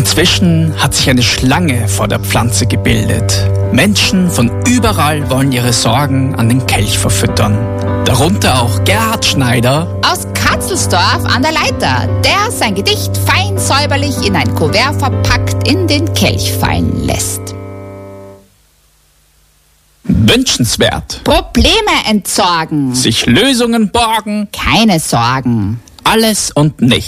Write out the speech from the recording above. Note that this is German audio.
Inzwischen hat sich eine Schlange vor der Pflanze gebildet. Menschen von überall wollen ihre Sorgen an den Kelch verfüttern. Darunter auch Gerhard Schneider aus Katzelsdorf an der Leiter, der sein Gedicht fein säuberlich in ein Kuvert verpackt in den Kelch fallen lässt. Wünschenswert. Probleme entsorgen. Sich Lösungen borgen. Keine Sorgen. Alles und nichts.